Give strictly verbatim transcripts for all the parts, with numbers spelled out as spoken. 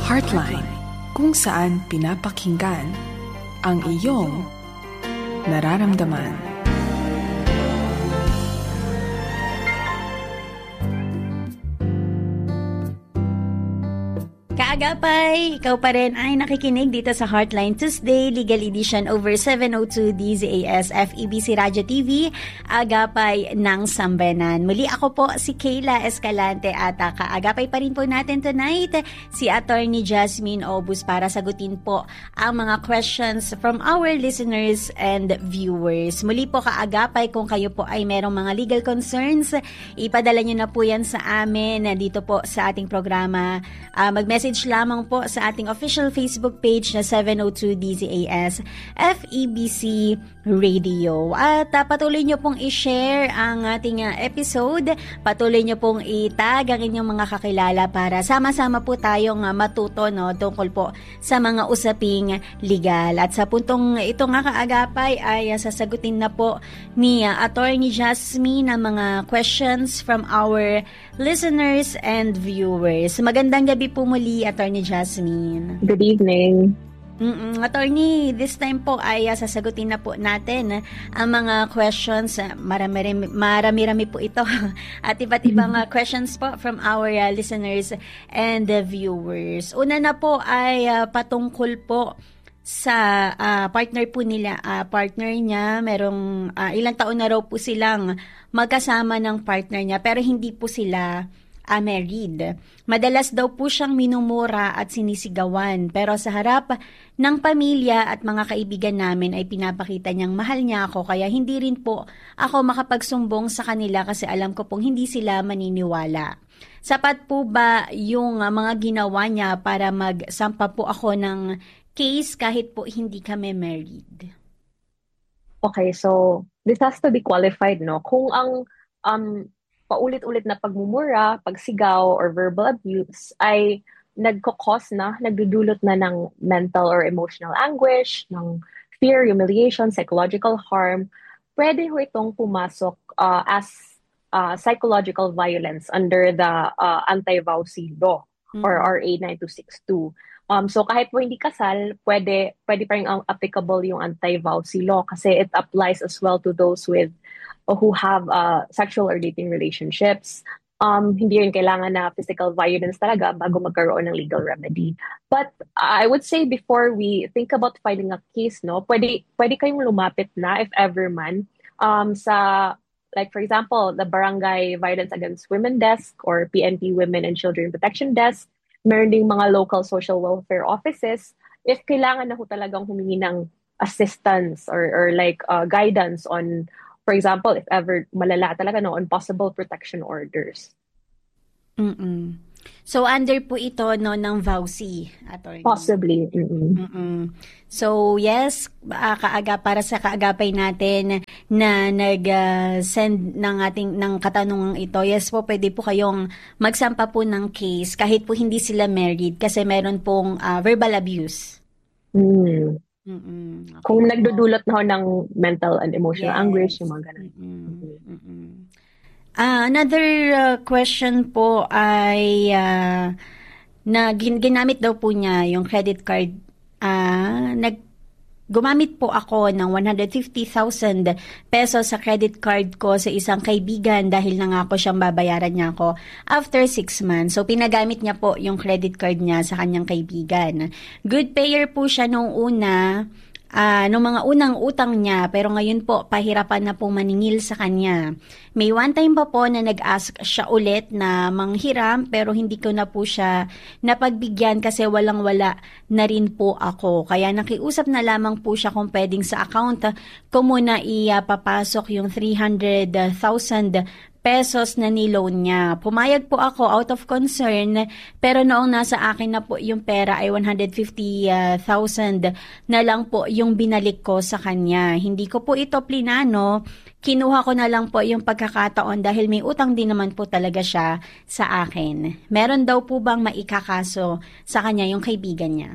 Heartline, kung saan pinapakinggan ang iyong nararamdaman. Kaagapay, ikaw pa rin ay nakikinig dito sa Heartline Tuesday, Legal Edition over seven oh two D Z A S F E B C Radio T V, Agapay ng Sambayanan. Muli ako po si Kayla Escalante at uh, kaagapay pa rin po natin tonight si Attorney Jasmine Obus para sagutin po ang mga questions from our listeners and viewers. Muli po kaagapay, kung kayo po ay merong mga legal concerns, ipadala nyo na po yan sa amin dito po sa ating programa. Uh, mag-message lamang po sa ating official Facebook page na seven oh two D Z A S F E B C Radio. At uh, patuloy nyo pong i-share ang ating uh, episode. Patuloy nyo pong itag ang inyong mga kakilala para sama-sama po tayong uh, matuto no, tungkol po sa mga usaping legal. At sa puntong ito nga kaagapay ay uh, sasagutin na po ni uh, Attorney Jasmine ang mga questions from our listeners and viewers. Magandang gabi po muli, Attorney Jasmine. Good evening. Mm-mm. Attorney, this time po ay uh, sasagutin na po natin uh, ang mga questions. Uh, marami, marami-rami po ito. At iba't ibang uh, questions po from our uh, listeners and uh, viewers. Una na po ay uh, patungkol po sa uh, partner po nila. Uh, partner niya, merong uh, ilang taon na raw po silang magkasama ng partner niya pero hindi po sila Uh, married. Madalas daw po siyang minumura at sinisigawan, pero sa harap ng pamilya at mga kaibigan namin ay pinapakita niyang mahal niya ako, kaya hindi rin po ako makapagsumbong sa kanila kasi alam ko pong hindi sila maniniwala. Sapat po ba yung uh, mga ginawa niya para magsampa po ako ng case kahit po hindi kami married? Okay, so this has to be qualified, no? Kung ang um paulit-ulit na pagmumura, pagsigaw, or verbal abuse ay nagkakos na, nagdudulot na ng mental or emotional anguish, ng fear, humiliation, psychological harm, pwede ho itong pumasok uh, as uh, psychological violence under the uh, anti-vowsy law mm-hmm. or R A nine two six two. Um, so kahit po hindi kasal, pwede, pwede pa rin applicable yung anti-vowsy law kasi it applies as well to those with who have uh, sexual or dating relationships. Um, hindi rin kailangan na physical violence talaga bago magkaroon ng legal remedy. But I would say before we think about filing a case, no, pwede, pwede kayong lumapit na if ever man um, sa, like for example, the Barangay Violence Against Women Desk or P N P Women and Children Protection Desk. Meron ding mga local social welfare offices if kailangan na ho talagang humingi ng assistance or, or like uh, guidance on, for example, if ever malala talaga no, on possible protection orders. Mm-mm. So, under po ito no, ng vowsy, attorney? Possibly. Mm-mm. Mm-mm. So, yes, uh, kaaga, para sa kaagapay natin na nag-send uh, ng ating ng katanungang ito, yes po, pwede po kayong magsampa po ng case kahit po hindi sila married kasi meron pong uh, verbal abuse. Mm. Okay. Kung nagdudulot na ho ng mental and emotional yes. anguish, yung mga ganun. Mm-mm. Mm-mm. Uh, another uh, question po ay uh, na gin- ginamit daw po niya yung credit card. Uh, nag Gumamit po ako ng one hundred fifty thousand pesos sa credit card ko sa isang kaibigan dahil nangako siyang babayaran niya ako after six months. So, pinagamit niya po yung credit card niya sa kanyang kaibigan. Good payer po siya nung una, uh, nung mga unang utang niya, pero ngayon po, pahirapan na pong maningil sa kanya. May one time pa po na nag-ask siya ulit na manghiram, pero hindi ko na po siya napagbigyan kasi walang-wala na rin po ako. Kaya nakiusap na lamang po siya kung pwedeng sa account ko muna ipapasok yung three hundred thousand pesos na niloan niya. Pumayag po ako out of concern, pero noong nasa akin na po yung pera ay one hundred fifty thousand na lang po yung binalik ko sa kanya. Hindi ko po ito plinano, kinuha ko na lang po yung pagkakataon dahil may utang din naman po talaga siya sa akin. Meron daw po bang maikakaso sa kanya yung kaibigan niya?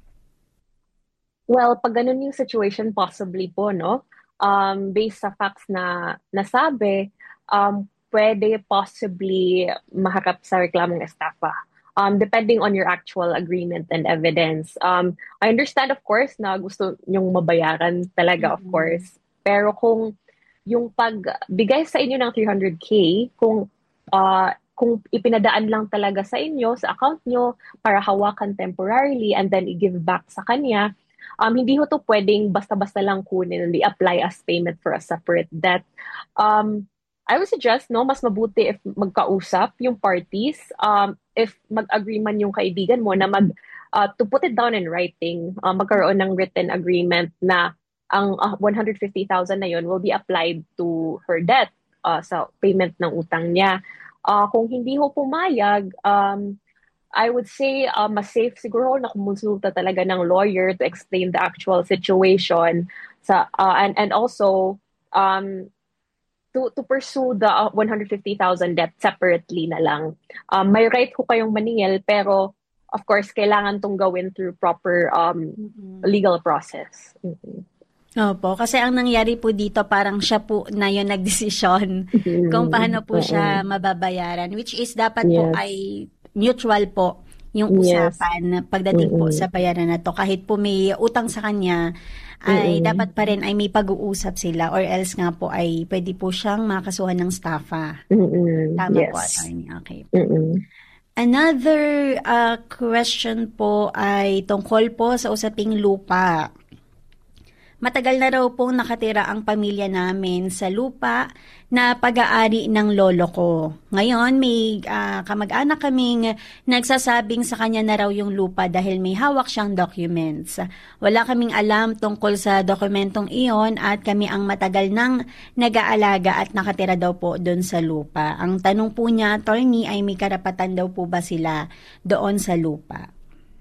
Well, pag ganun yung situation, possibly po, no? Um, based sa facts na nasabi, um, pwede possibly maharap sa reklamong estafa. um, depending on your actual agreement and evidence. Um, I understand, of course, na gusto nyong mabayaran talaga, of Mm-mm. course. Pero kung yung pagbigay sa inyo ng three hundred K, kung uh, kung ipinadaan lang talaga sa inyo, sa account nyo, para hawakan temporarily and then i-give back sa kanya, um, hindi ho to pwedeng basta-basta lang kunin and i-apply as payment for a separate debt. Um, I would suggest, no, mas mabuti if magkausap yung parties, um, if mag-agree man yung kaibigan mo na mag, uh, to put it down in writing, uh, magkaroon ng written agreement na ang uh, one hundred fifty thousand na yun will be applied to her debt uh, sa payment ng utang niya. Uh, kung hindi ho pumayag, um, I would say uh, mas safe siguro na kumonsulta talaga ng lawyer to explain the actual situation sa uh, and and also um to to pursue the uh, one hundred fifty thousand debt separately na lang. Um, may right ho kayong maningil, pero of course kailangan tong gawin through proper um Mm-mm. legal process. Mm-hmm. Opo, kasi ang nangyari po dito parang siya po na yung nagdesisyon kung paano po siya mababayaran, which is dapat po Yes. ay mutual po yung Yes. usapan pagdating po Mm-mm. sa bayaran na to. Kahit po may utang sa kanya, ay Mm-mm. dapat pa rin ay may pag-uusap sila or else nga po ay pwede po siyang makasuhan ng staffa. Mm-mm. Tama Yes. po, attorney. Okay. Mm-mm. Another uh, question po ay tungkol po sa usaping lupa. Matagal na raw pong nakatira ang pamilya namin sa lupa na pag-aari ng lolo ko. Ngayon, may uh, kamag-anak kaming nagsasabing sa kanya na raw yung lupa dahil may hawak siyang documents. Wala kaming alam tungkol sa dokumentong iyon at kami ang matagal nang nag-aalaga at nakatira daw po doon sa lupa. Ang tanong po niya, attorney, ay may karapatan daw po ba sila doon sa lupa?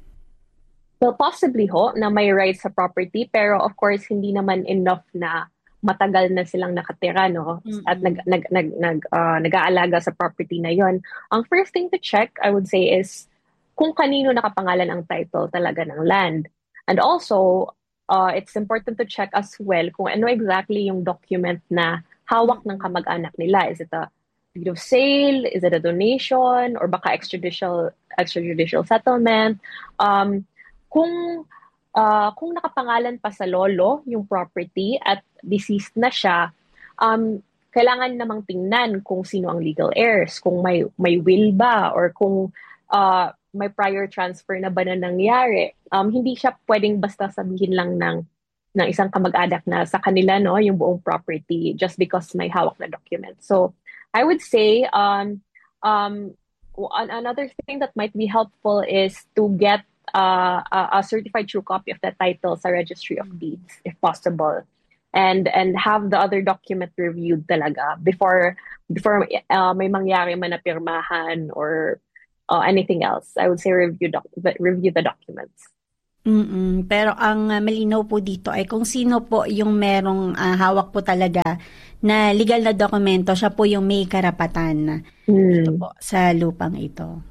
Well, possibly ho, na may rights sa property, pero of course, hindi naman enough na matagal na silang nakatira, no? Mm-mm. At nag, nag, nag, nag, uh, nag-aalaga sa property na yon. Ang first thing to check, I would say, is kung kanino nakapangalan ang title talaga ng land. And also, uh, it's important to check as well kung ano exactly yung document na hawak ng kamag-anak nila. Is it a deed of sale? Is it a donation? Or baka extrajudicial, extrajudicial settlement? Um, Kung uh, kung nakapangalan pa sa lolo yung property at deceased na siya, um, kailangan namang tingnan kung sino ang legal heirs, kung may may will ba or kung uh, may prior transfer na ba na nangyari. Um, hindi siya pwedeng basta sabihin lang ng ng isang kamag-anak na sa kanila no yung buong property just because may hawak na document. So I would say um, um, another thing that might be helpful is to get Uh, a, a certified true copy of the title sa Registry of Deeds, if possible, and and have the other document reviewed talaga before before uh, may mangyari man na pirmahan or uh, anything else. I would say review doc- review the documents. Mm-mm. Pero ang uh, malinaw po dito ay kung sino po yung merong uh, hawak po talaga na legal na dokumento, siya po yung may karapatan Mm. dito po sa lupang ito.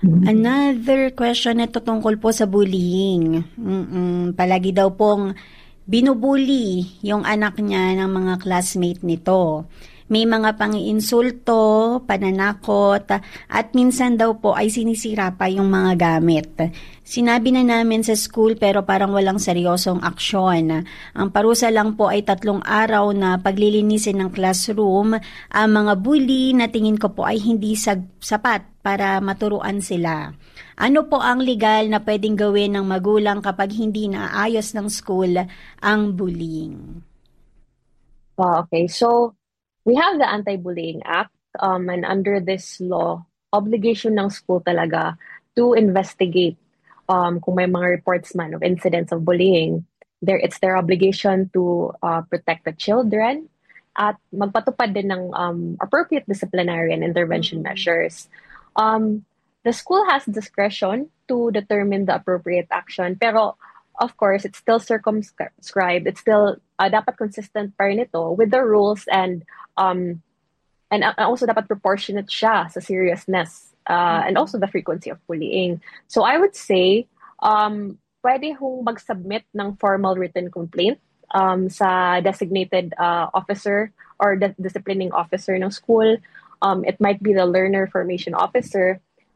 Another question ito tungkol po sa bullying. Mm-mm. Palagi daw pong binubuli yung anak niya ng mga classmate nito. May mga pang-iinsulto, pananakot, at minsan daw po ay sinisira pa yung mga gamit. Sinabi na namin sa school pero parang walang seryosong aksyon. Ang parusa lang po ay tatlong araw na paglilinisin ng classroom. Ang mga bully na tingin ko po ay hindi sag- sapat para maturuan sila. Ano po ang legal na pwedeng gawin ng magulang kapag hindi naayos ng school ang bullying? Oh, okay, so we have the Anti-Bullying Act, um, and under this law, obligation ng school talaga to investigate um, kung may mga reports man of incidents of bullying. There, it's their obligation to uh, protect the children at magpatupad din ng um, appropriate disciplinary and intervention Mm-hmm. measures. Um, the school has discretion to determine the appropriate action, pero of course, it's still circumscribed. It's still uh, dapat consistent pa rin ito with the rules and um and uh, also dapat proportionate siya sa seriousness uh, and also the frequency of bullying. So I would say um pwede hong mag-submit ng formal written complaint um sa designated uh, officer or the disciplining officer ng school. Um, it might be the learner formation officer.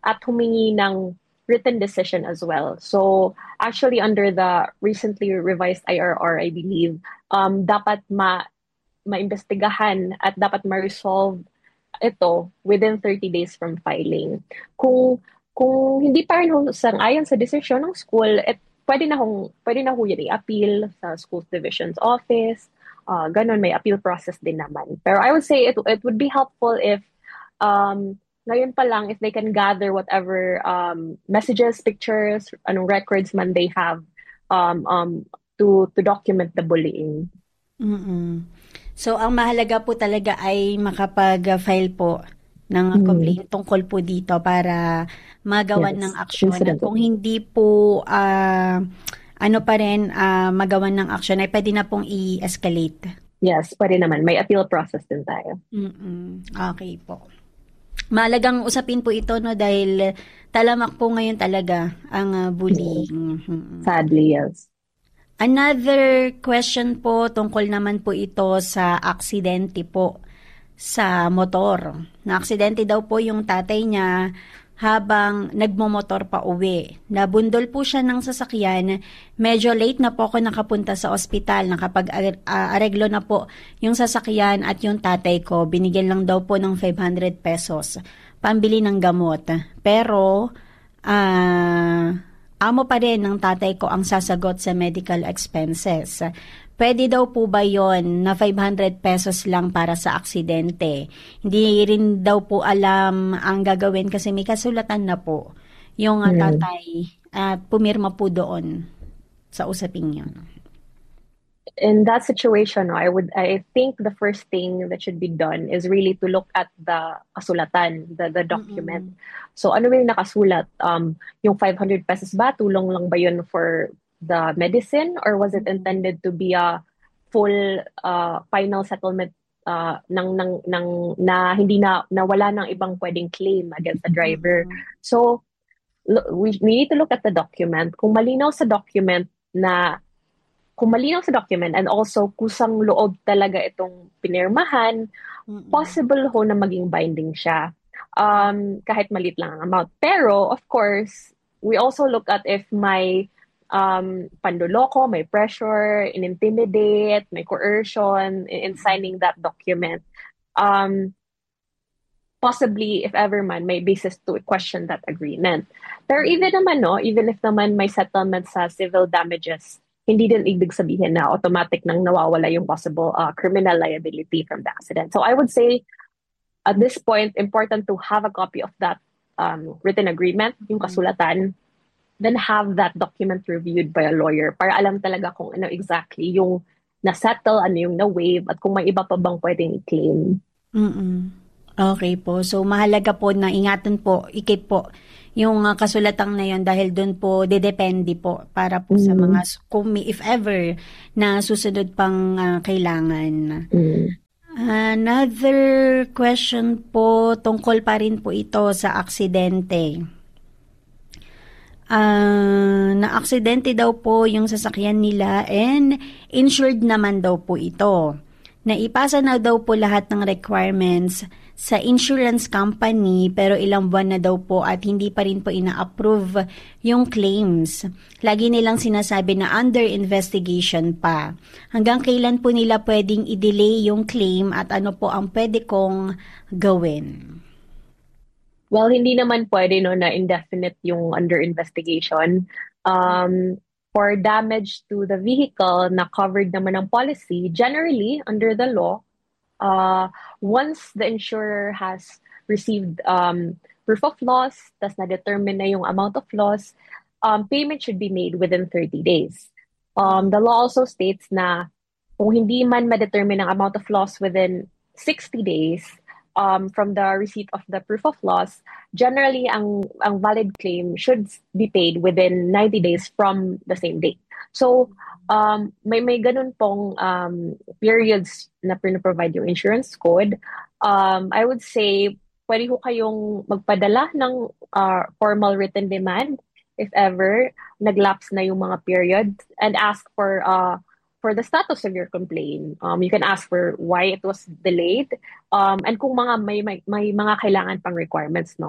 at humingi ng written decision as well. So actually under the recently revised I R R, I believe, um, dapat ma maimbestigahan at dapat ma-resolve ito within thirty days from filing. Kung kung hindi pa rin ho sang-ayon sa desisyon ng school, et, pwede na hong pwede na ho yan i-appeal sa school division's office. Uh, ganon, may appeal process din naman. Pero I would say it it would be helpful if um ngayon pa lang, if they can gather whatever um messages, pictures, anong records man they have um um to to document the bullying. Mm-mm. So, ang mahalaga po talaga ay makapag-file po ng complaint mm. tungkol po dito para magawan yes. ng aksyon. At kung hindi po uh, ano pa rin uh, magawan ng aksyon, ay pwede na pong i-escalate. Yes, pwede naman. May appeal process din tayo. Mm-mm. Okay po. Mahalagang usapin po ito, no, dahil talamak po ngayon talaga ang uh, bullying. Mm-hmm. Sadly, yes. Another question po, tungkol naman po ito sa aksidente po sa motor. Na-aksidente daw po yung tatay niya habang nagmomotor pa uwi. Nabundol po siya ng sasakyan. Medyo late na po ako nakapunta sa ospital. Nakapag-areglo na po yung sasakyan at yung tatay ko. Binigyan lang daw po ng five hundred pesos. Pambili ng gamot. Pero, ah... Uh, amo pa rin ng tatay ko ang sasagot sa medical expenses. Pwede daw po ba yon na five hundred pesos lang para sa aksidente? Hindi rin daw po alam ang gagawin kasi may kasulatan na po yung mm. tatay at uh, pumirma po doon sa usaping yun. In that situation, I would I think the first thing that should be done is really to look at the kasulatan, the the document. Mm-hmm. So ano yung nakasulat? Um, yung five hundred pesos ba, tulong lang ba yun for the medicine, or was it intended to be a full uh, final settlement uh, ng ng ng na hindi na nawala ng ibang pwedeng claim against the driver? Mm-hmm. So we, we need to look at the document. Kung malinaw sa document na kung malinaw sa document and also kusang loob talaga itong pinirmahan, mm-hmm. possible ho na maging binding siya. Um, kahit maliit lang ang amount. Pero, of course, we also look at if may um, pandoloko, may pressure, in-intimidate, may coercion in, in signing that document. Um, possibly, if ever man, may basis to question that agreement. Pero even naman, no, even if naman may settlement sa civil damages, hindi din ibig sabihin na automatic nang nawawala yung possible uh, criminal liability from the accident. So I would say, at this point, important to have a copy of that um, written agreement, yung kasulatan, then have that document reviewed by a lawyer para alam talaga kung ano exactly yung na-settle, ano yung na-waive, at kung may iba pa bang pwedeng i-claim. Mm-mm. Okay po. So mahalaga po na ingatan po, ikip po yung uh, kasulatang na yun dahil doon po dedepende po para po mm. sa mga, kung if ever, na susunod pang uh, kailangan. Mm. Another question po, tungkol pa rin po ito sa aksidente. Uh, na-aksidente daw po yung sasakyan nila and insured naman daw po ito. Naipasa na daw po lahat ng requirements sa insurance company pero ilang buwan na daw po at hindi pa rin po ina-approve yung claims. Lagi nilang sinasabi na under investigation pa. Hanggang kailan po nila pwedeng i-delay yung claim at ano po ang pwede kong gawin? Well, hindi naman pwede no na indefinite yung under investigation. Um, for damage to the vehicle na covered naman ng policy, generally under the law, Uh, once the insurer has received um, proof of loss, tas na-determine na yung amount of loss, um, payment should be made within thirty days. Um, the law also states na kung hindi man ma-determine ang amount of loss within sixty days um, from the receipt of the proof of loss, generally ang, ang valid claim should be paid within ninety days from the same date. So, um, may may ganun pong um, periods na pino-provide yung insurance code. Um, I would say, pwede ho kayong magpadala ng uh, formal written demand if ever naglapse na yung mga period and ask for uh, for the status of your complaint. Um, you can ask for why it was delayed um, and kung mga may, may, may mga kailangan pang requirements, no?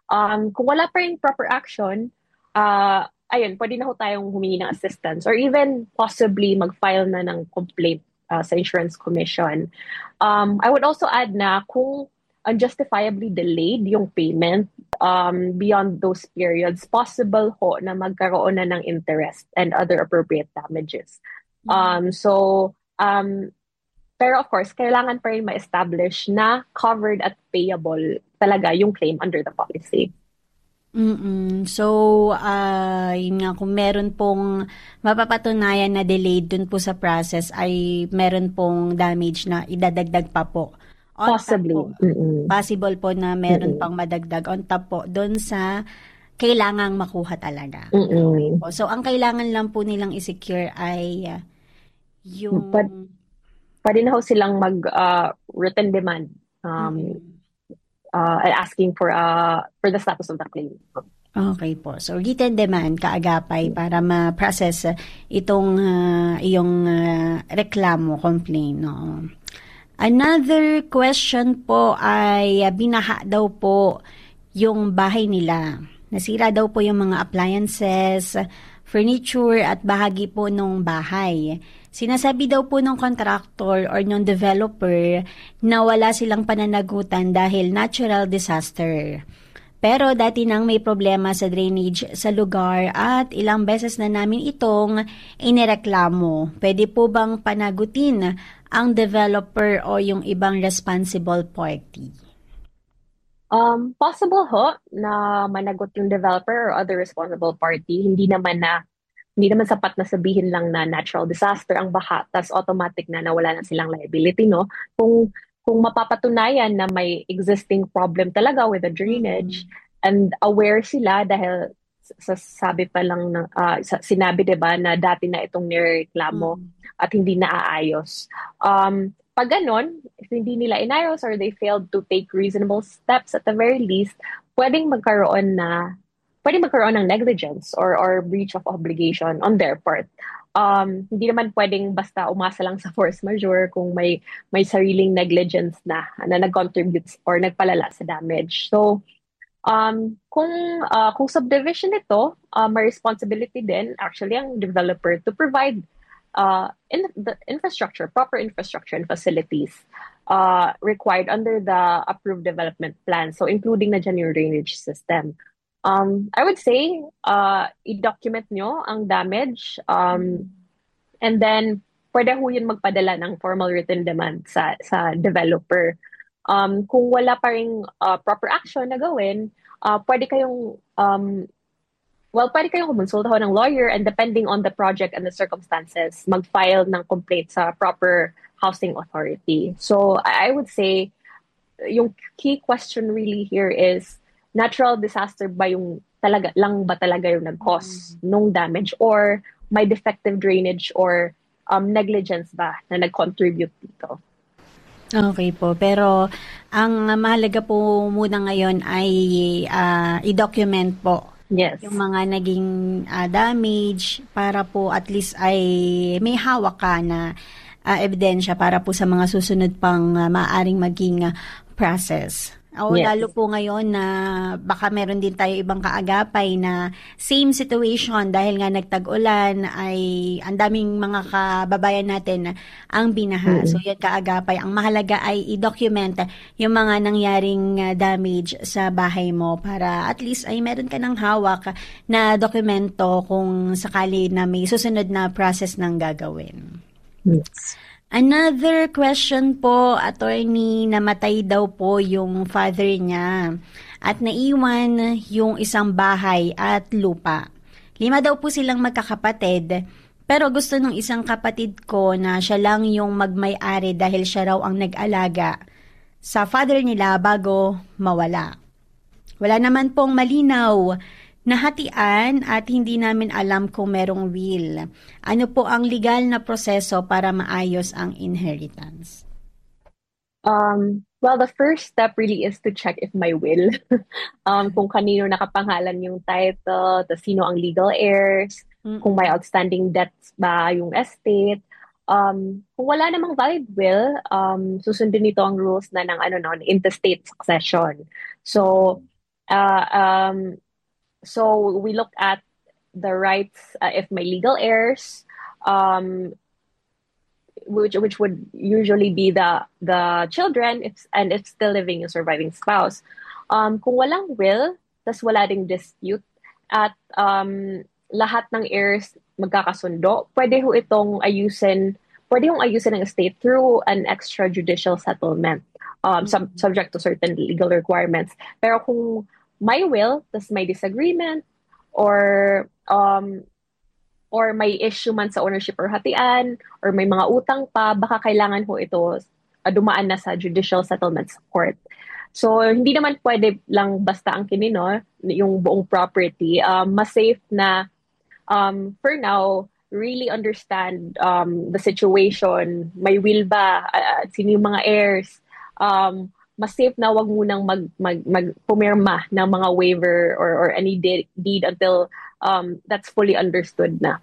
Um, kung wala pa rin proper action, uh, ayun, pwede na ho tayong humingi ng assistance or even possibly mag-file na ng complaint uh, sa Insurance Commission. Um, I would also add na kung unjustifiably delayed yung payment um, beyond those periods, possible ho na magkaroon na ng interest and other appropriate damages. Um, so, um, pero of course, kailangan pa rin ma-establish na covered at payable talaga yung claim under the policy. Mm-mm. So, uh, yun nga, kung meron pong mapapatunayan na delayed dun po sa process, ay meron pong damage na idadagdag pa po. On Possibly. top po, possible po na meron Mm-mm. pang madagdag on top po dun sa kailangang makuha talaga. Okay po. So, ang kailangan lang po nilang i-secure ay uh, yung... But, pwede na ho silang mag uh, written demand um, mm-hmm. uh, asking for uh, for the status of the claim. Okay po. So, written demand, kaagapay, para ma-process itong uh, iyong uh, reklamo, complaint. No? Another question po ay uh, binaha daw po yung bahay nila. Nasira daw po yung mga appliances, furniture at bahagi po ng bahay. Sinasabi daw po ng contractor or ng developer na wala silang pananagutan dahil natural disaster. Pero dati nang may problema sa drainage sa lugar at ilang beses na namin itong inireklamo. Pwede po bang panagutin ang developer o yung ibang responsible party? Um, possible ho na managot yung developer or other responsible party. Hindi naman na hindi naman sapat na sabihin lang na natural disaster ang baha, tas automatic na nawala na silang liability, no? Kung kung mapapatunayan na may existing problem talaga with the drainage mm-hmm. and aware sila dahil sa sabi pa lang ng uh, sinabi 'di ba na dati na itong nireklamo mm-hmm. at hindi naaayos. Um pag ganon, if hindi nila inayos or they failed to take reasonable steps at the very least, pwedeng magkaroon na pwedeng magkaroon ng negligence or or breach of obligation on their part. Um, hindi naman pwedeng basta umasa lang sa force majeure kung may may sariling negligence na na nag-contributes or nagpalala sa damage. So, um, kung uh, kung subdivision ito, uh, may responsibility din actually ang developer to provide uh, in the infrastructure, proper infrastructure and facilities uh, required under the approved development plan. So, including na dyan yung drainage system. Um, I would say, uh, i-document nyo ang damage um, and then pwede ho yun magpadala ng formal written demand sa, sa developer. Um, kung wala pa ring uh, proper action na gawin, uh, pwede kayong, um, well, pwede kayong kumonsulta ho ng lawyer and depending on the project and the circumstances, mag-file ng complaint sa proper housing authority. So I would say, yung key question really here is, natural disaster ba yung talaga lang ba talaga yung nag-cause mm-hmm. nung damage or may defective drainage or um, negligence ba na nag-contribute dito? Okay po. Pero ang mahalaga po muna ngayon ay uh, i-document po yes. yung mga naging uh, damage para po at least ay may hawak ka na uh, ebidensya para po sa mga susunod pang uh, maaaring maging uh, process. O yes. Lalo po ngayon na baka meron din tayo ibang kaagapay na same situation dahil nga nagtag-ulan ay ang daming mga kababayan natin ang binaha. Mm-hmm. So yan kaagapay. Ang mahalaga ay i-document yung mga nangyaring damage sa bahay mo para at least ay meron ka ng hawak na dokumento kung sakali na may susunod na process ng gagawin. Yes. Another question po, attorney, namatay daw po yung father niya at naiwan yung isang bahay at lupa. Lima daw po silang magkakapatid, pero gusto ng isang kapatid ko na siya lang yung magmay-ari dahil siya raw ang nag-alaga sa father nila bago mawala. Wala naman pong malinaw nahatian at hindi namin alam kung merong will. Ano po ang legal na proseso para maayos ang inheritance? Um, well, the first step really is to check if may will. um, kung kanino nakapangalan yung title, tapos sino ang legal heirs, mm-hmm. kung may outstanding debts ba yung estate. Um, kung wala namang valid will, um, susundin nito ang rules na ng ano no, intestate succession. So, Uh, um, so we look at the rights, uh, if may legal heirs, um, which which would usually be the the children, if and if still living yung surviving spouse. Um, kung walang will, tas wala ding dispute, at um, lahat ng heirs magkakasundo, pwede ho itong ayusin, pwede hong ayusin ng estate through an extrajudicial settlement, um, sub- subject to certain legal requirements. Pero kung may will, tas may disagreement, or um, or may issue man sa ownership or hatian, or may mga utang pa, baka kailangan ho ito uh, dumaan na sa judicial settlements court. So, hindi naman pwede lang basta ang kinino, yung buong property. Um, mas safe na, um, for now, really understand um, the situation. May will ba? Uh, sino yung mga heirs? Um, mas safe na wag munang mag, mag, mag pumirma ng mga waiver or, or any deed, deed until um, that's fully understood na.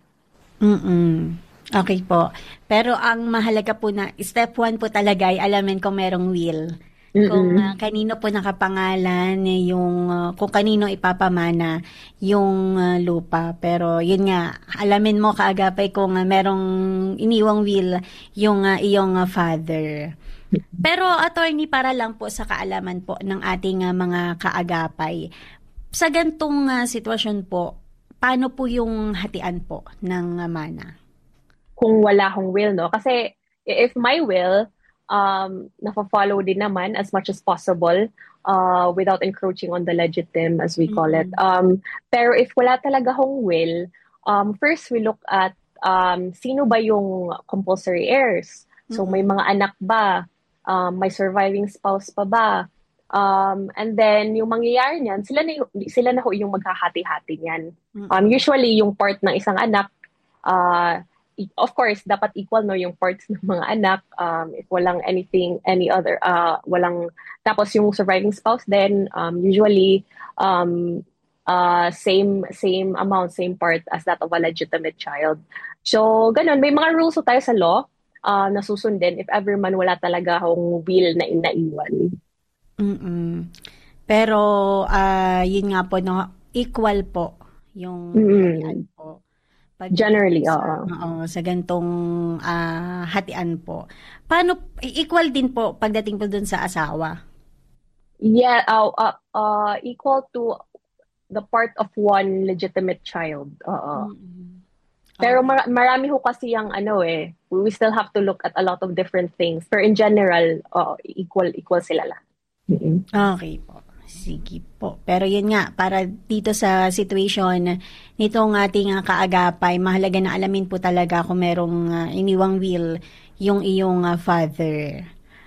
Mm-mm. Okay po. Pero ang mahalaga po na, step one po talaga ay alamin kung merong will. Kung uh, kanino po nakapangalan yung uh, kung kanino ipapamana yung uh, lupa. Pero yun nga, alamin mo kaagapay kung uh, merong iniwang will yung uh, iyong uh, father. Pero attorney, para lang po sa kaalaman po ng ating uh, mga kaagapay, sa gantong uh, sitwasyon po, paano po yung hatian po ng uh, mana? Kung wala akong will, no? Kasi if my will, um, nafa-follow din naman as much as possible uh, without encroaching on the legitim, as we call mm-hmm. it. Um, pero if wala talaga akong will, um, first we look at um, sino ba yung compulsory heirs? So mm-hmm. may mga anak ba? Um, may surviving spouse pa ba? Um, and then, yung mangyayari niyan, sila na, sila na ho yung maghahati-hati niyan. Mm-hmm. Um, usually, yung part ng isang anak, uh, of course, dapat equal no yung parts ng mga anak. Um, if walang anything, any other, uh, walang, tapos yung surviving spouse then, um, usually, um, uh, same, same amount, same part as that of a legitimate child. So, ganun. May mga rules tayo sa law, uh, na susundin if ever man wala talaga akong will na inaiwan. Mm-mm. Pero, uh, yun nga po, no, equal po yung hatian po. Pag Generally, sa, oo. Oo, sa gantong uh, hatian po. Paano, equal din po pagdating po dun sa asawa? Yeah, uh, uh, uh, equal to the part of one legitimate child. Oo. Mm-hmm. Pero okay. mar- marami ho kasi yung ano eh, we still have to look at a lot of different things. Pero in general, uh, equal, equal sila lang. Mm-hmm. Okay po. Sige po. Pero yun nga, para dito sa situation nitong ating uh, kaagapay, mahalaga na alamin po talaga kung merong uh, iniwang will yung iyong uh, father.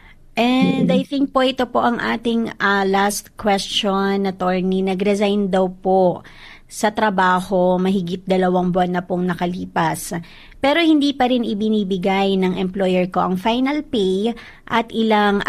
And mm-hmm. I think po ito po ang ating uh, last question, attorney. Nag-resign daw po sa trabaho mahigit dalawang buwan na pong nakalipas. Pero hindi pa rin ibinibigay ng employer ko ang final pay at ilang